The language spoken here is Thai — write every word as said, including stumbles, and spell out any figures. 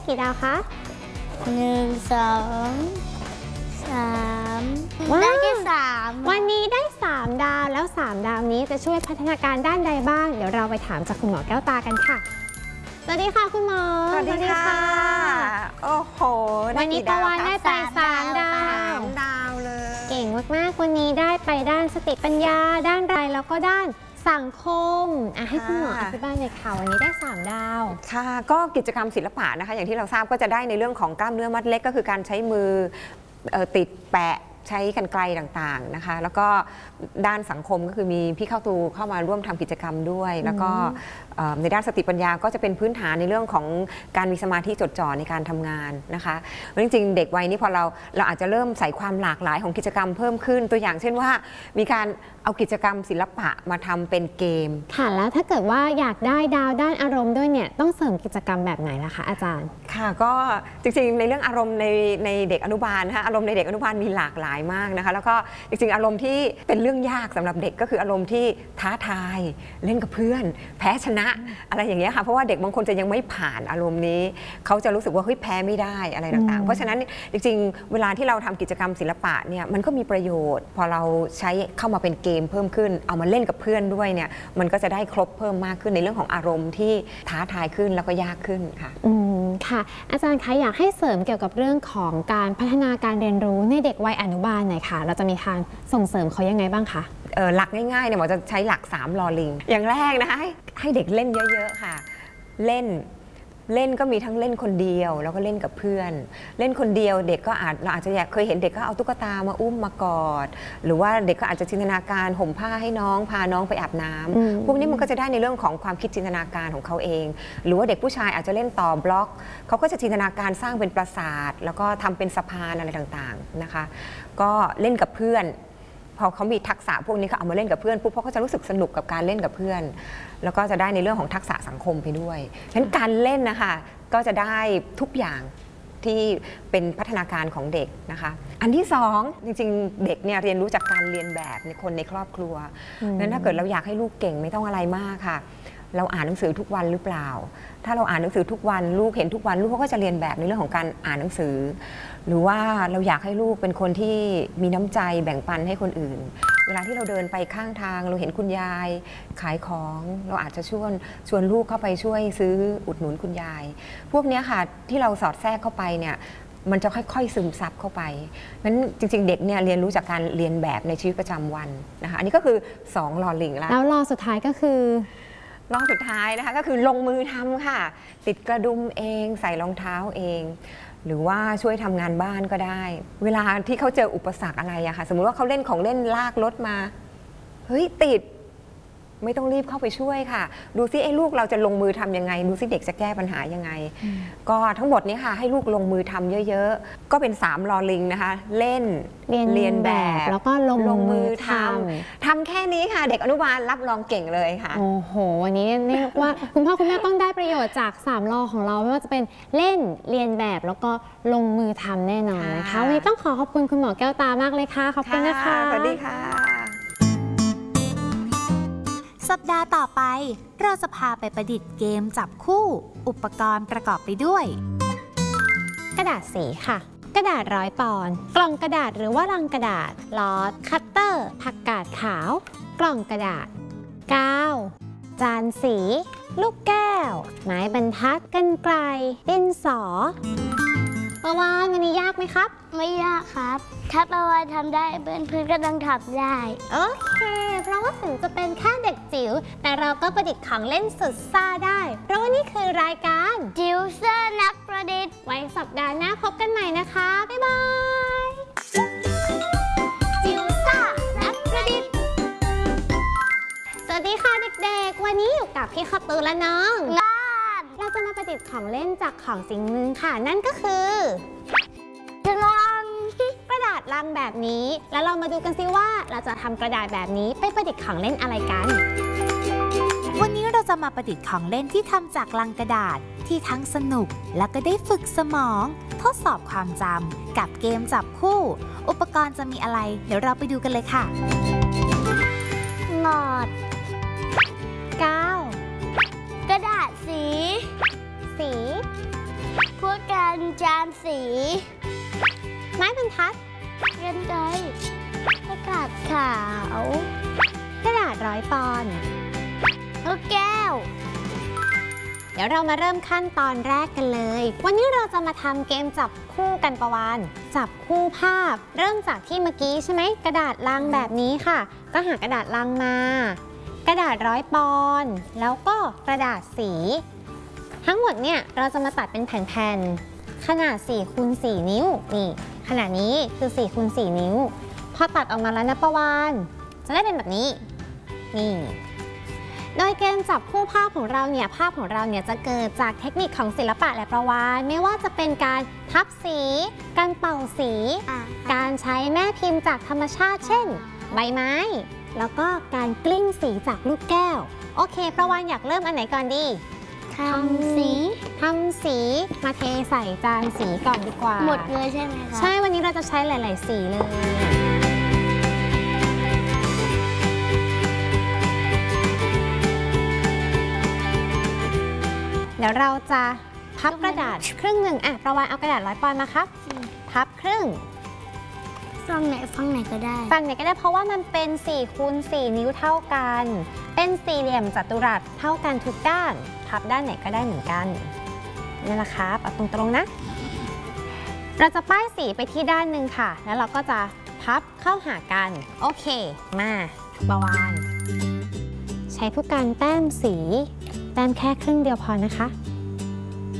กี่ดาวคะหนึ่งสองสามได้แค่สามวันนี้ได้สามดาวแล้วสามดาวนี้จะช่วยพัฒนาการด้านใดบ้างเดี๋ยวเราไปถามจากคุณหมอแก้วตากันค่ะสวัสดีค่ะคุณหมอสวัสดีค่ะโอ้โหวันนี้ตะวันได้ไปสามดาวสามดาวเลยเก่งมากๆวันนี้ได้ไปด้านสติปัญญาด้านไรแล้วก็ด้านสังคมอ่ะให้คุณหมออธิบายหน่อยค่ะวันนี้ได้สามดาวค่ะก็กิจกรรมศิลปะนะคะอย่างที่เราทราบก็จะได้ในเรื่องของกล้ามเนื้อมัดเล็กก็คือการใช้มือติดแปะใช้กรรไกรต่างๆนะคะแล้วก็ด้านสังคมก็คือมีพี่เข้าตูเข้ามาร่วมทำกิจกรรมด้วยแล้วก็ในด้านสติปัญญาก็จะเป็นพื้นฐานในเรื่องของการมีสมาธิจดจ่อในการทำงานนะคะจริงๆเด็กวัยนี้พอเราเราอาจจะเริ่มใส่ความหลากหลายของกิจกรรมเพิ่มขึ้นตัวอย่างเช่นว่ามีการเอากิจกรรมศิลปะมาทำเป็นเกมค่ะแล้วถ้าเกิดว่าอยากได้ดาวด้านอารมณ์ด้วยเนี่ยต้องเสริมกิจกรรมแบบไหนล่ะคะอาจารย์ค่ะก็จริงๆในเรื่องอารมณ์ในในเด็กอนุบาลนะคะอารมณ์ในเด็กอนุบาลมีหลากหลายมากนะคะแล้วก็จริงๆอารมณ์ที่เป็นเรื่องยากสำหรับเด็กก็คืออารมณ์ที่ท้าทายเล่นกับเพื่อนแพ้ชนะอะไรอย่างเงี้ยค่ะเพราะว่าเด็กบางคนจะยังไม่ผ่านอารมณ์นี้เขาจะรู้สึกว่าเฮ้ยแพ้ไม่ได้อะไรต่างๆเพราะฉะนั้นจริงๆเวลาที่เราทำกิจกรรมศิลปะเนี่ยมันก็มีประโยชน์พอเราใช้เข้ามาเป็นเกมเพิ่มขึ้นเอามาเล่นกับเพื่อนด้วยเนี่ยมันก็จะได้ครบเพิ่มมากขึ้นในเรื่องของอารมณ์ที่ท้าทายขึ้นแล้วก็ยากขึ้นค่ะอืมค่ะอาจารย์คะอยากให้เสริมเกี่ยวกับเรื่องของการพัฒนาการเรียนรู้ในเด็กวัยอนุบาลหน่อยค่ะเราจะมีทางส่งเสริมเขายังไงบ้างคะหลักง่ายๆเนี่ยหมอจะใช้หลักสามลอลิงอย่างแรกนะคะให้ให้เด็กเล่นเยอะๆค่ะเล่นเล่นก็มีทั้งเล่นคนเดียวแล้วก็เล่นกับเพื่อนเล่นคนเดียวเด็กก็อาจเราอาจจะอยากเคยเห็นเด็กก็เอาตุ๊กตามาอุ้มมากอดหรือว่าเด็กก็อาจจะจินตนาการห่มผ้าให้น้องพาน้องไปอาบน้ำพวกนี้มันก็จะได้ในเรื่องของความคิดจินตนาการของเขาเองหรือว่าเด็กผู้ชายอาจจะเล่นต่อบล็อกเขาก็จะจินตนาการสร้างเป็นปราสาทแล้วก็ทำเป็นสะพานอะไรต่างๆนะคะก็เล่นกับเพื่อนพอเขามีทักษะพวกนี้เขาเอามาเล่นกับเพื่อนปุ๊บเขาจะรู้สึกสนุกกับการเล่นกับเพื่อนแล้วก็จะได้ในเรื่องของทักษะสังคมไปด้วยฉะนั้นการเล่นนะคะก็จะได้ทุกอย่างที่เป็นพัฒนาการของเด็กนะคะอันที่สองจริงๆเด็กเนี่ยเรียนรู้จากการเรียนแบบในคนในครอบครัวนั้นถ้าเกิดเราอยากให้ลูกเก่งไม่ต้องอะไรมากค่ะเราอ่านหนังสือทุกวันหรือเปล่าถ้าเราอ่านหนังสือทุกวันลูกเห็นทุกวันลูกเขาก็จะเรียนแบบในเรื่องของการอ่านหนังสือหรือว่าเราอยากให้ลูกเป็นคนที่มีน้ำใจแบ่งปันให้คนอื่นเวลาที่เราเดินไปข้างทางเราเห็นคุณยายขายของเราอาจจะชวนชวนลูกเข้าไปช่วยซื้ออุดหนุนคุณยายพวกนี้ค่ะที่เราสอดแทรกเข้าไปเนี่ยมันจะค่อยๆซึมซับเข้าไปงั้นจริงๆเด็กเนี่ยเรียนรู้จากการเรียนแบบในชีวิตประจำวันนะคะอันนี้ก็คือสองลอลิงแล้วแล้วลอสุดท้ายก็คือลอสุดท้ายนะคะก็คือลงมือทำค่ะติดกระดุมเองใส่รองเท้าเองหรือว่าช่วยทำงานบ้านก็ได้เวลาที่เขาเจออุปสรรคอะไรอะค่ะสมมุติว่าเขาเล่นของเล่นลากรถมาเฮ้ยติดไม่ต้องรีบเข้าไปช่วยค่ะดูซิไอ้ลูกเราจะลงมือทำยังไงดูซิเด็กจะแก้ปัญหายังไงก็ทั้งหมดนี้ค่ะให้ลูกลงมือทำเยอะๆก็เป็นสามลอลิงนะคะเล่นเรียนแบบแล้วก็ลงลงมือทำทำแค่นี้ค่ะเด็กอนุบาลรับรองเก่งเลยค่ะโอ้โหวันนี้เรียกว่าคุณพ่อคุณแม่ต้องได้ประโยชน์จากสามลอของเราไม่ว่าจะเป็นเล่นเรียนแบบแล้วก็ลงมือทำแน่นอนนะคะวันนี้ต้องขอขอบคุณคุณหมอแก้วตามากเลยค่ะขอบคุณนะคะสวัสดีค่ะสัปดาห์ต่อไปเราจะพาไปประดิษฐ์เกมจับคู่อุปกรณ์ประกอบไปด้วยกระดาษสีค่ะกระดาษร้อยปอนด์กล่องกระดาษหรือว่าลังกระดาษลอสคัตเตอร์ผักกาดขาวกล่องกระดาษกาวจานสีลูกแก้วไม้บรรทัดกรรไกรดินสอปาวานวันนี้ยากไหมครับไม่ยากครับถ้าปาวานทำได้เพื่อนๆก็ต้องทำได้โอเคเพราะว่าถึงจะเป็นแค่เด็กจิ๋วแต่เราก็ประดิษฐ์ของเล่นสุดซ่าได้เพราะว่านี่คือรายการจิ๋วซ่านักประดิษฐ์ไว้สัปดาห์หน้าพบกันใหม่นะคะบ๊ายบายจิ๋วซ่านักประดิษฐ์สวัสดีค่ะเด็กๆวันนี้อยู่กับพี่ข้าวตูและน้องงานเราจะมาประดิษฐ์ของเล่นจากของสิ่งหนึ่งค่ะนั่นก็คือลังกระดาษลังแบบนี้แล้วเรามาดูกันซิว่าเราจะทำกระดาษแบบนี้ไปประดิษฐ์ของเล่นอะไรกันวันนี้เราจะมาประดิษฐ์ของเล่นที่ทำจากลังกระดาษที่ทั้งสนุกและก็ได้ฝึกสมองทดสอบความจำกับเกมจับคู่อุปกรณ์จะมีอะไรเดี๋ยวเราไปดูกันเลยค่ะหลอดกาวกระดาษสีสีพุดสีไม้บรรทัดเรียนใจกระดาษขาวกระดาษร้อยปอนด์ลูกแก้วเดี๋ยวเรามาเริ่มขั้นตอนแรกกันเลย วันนี้เราจะมาทำเกมจับคู่กันประวานจับคู่ภาพ เริ่มจากที่เมื่อกี้ใช่ไหมกระดาษลังแบบนี้ค่ะ ก็หากระดาษลังมา กระดาษร้อยปอนด์แล้วก็กระดาษสี ทั้งหมดเนี่ยเราจะมาตัดเป็นแผ่นๆขนาดสี่คูณสี่นิ้วนี่ขนาดนี้คือสี่คูณสี่นิ้ว พอตัดออกมาแล้วนะประวานจะได้เป็นแบบนี้นี่โดยเกมจับคู่ภาพของเราเนี่ยภาพของเราเนี่ยจะเกิดจากเทคนิคของศิลปะและประวานไม่ว่าจะเป็นการทับสี การเป่าสีอ่ะการใช้แม่พิมพ์จากธรรมชาติเช่น ใบไม้ แล้วก็การกลิ้งสีจากลูกแก้วโอเคประวานอยากเริ่มอันไหนก่อนดีทำสีทำสีมาเทใส่จานสีก่อนดีกว่าหมดเลยใช่ไหมคะใช่วันนี้เราจะใช้หลาย ๆ สีเลยเดี๋ยวเราจะพับกระดาษครึ่งหนึ่งอ่ะประวานเอากระดาษร้อยปอนด์มาครับพับครึ่งฟังไหนฟังไหนก็ได้ฝั่งไหนก็ได้เพราะว่ามันเป็นสี่คูณสี่นิ้วเท่ากัน เป็นสี่เหลี่ยมจัตุรัสเท่ากันทุกด้านพับด้านไหนก็ได้เหมือนกันนี่แหละครับเอาตรงๆนะ เราจะป้ายสีไปที่ด้านหนึ่งค่ะ แล้วเราก็จะพับเข้าหากันโอเคมาประวานใช้ผู้การแต้มสีแต้มแค่ครึ่งเดียวพอนะคะ